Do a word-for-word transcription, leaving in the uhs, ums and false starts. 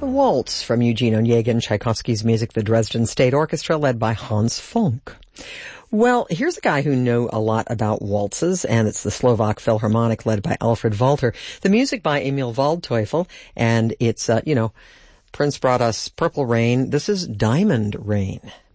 Waltz from Eugene Onegin, Tchaikovsky's music, the Dresden State Orchestra, led by Hans Funk. Well, here's a guy who knew a lot about waltzes, and it's the Slovak Philharmonic led by Alfred Walter. The music by Emil Waldteufel, and it's, uh, you know, Prince brought us Purple Rain. This is Diamond Rain.